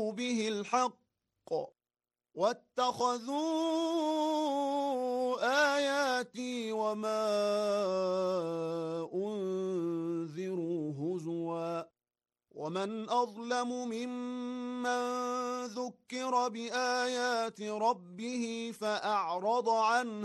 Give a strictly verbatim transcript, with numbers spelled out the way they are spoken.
به الحق واتخذوا آياتي وما أنذروا هزوا ومن أظلم ممن ذكر بآيات ربه فأعرض عنها